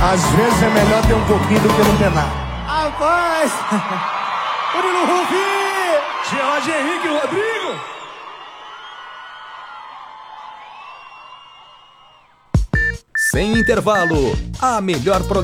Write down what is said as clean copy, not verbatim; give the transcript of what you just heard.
Às vezes é melhor ter um pouquinho do que não ter nada. Rapaz! Murilo Rufi! Gerard Henrique Rodrigo! Sem intervalo, a melhor programação